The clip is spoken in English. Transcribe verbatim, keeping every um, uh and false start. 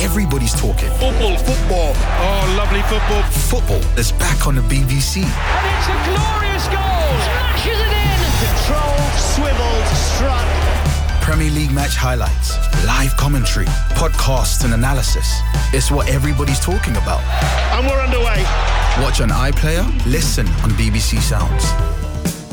everybody's talking. Football, football. Oh, lovely football. Football is back on the B B C. And it's a glorious goal. Smashes it in. Controlled, swiveled, struck. Premier League match highlights, live commentary, podcasts and analysis. It's what everybody's talking about. And we're underway. Watch on iPlayer, listen on B B C Sounds.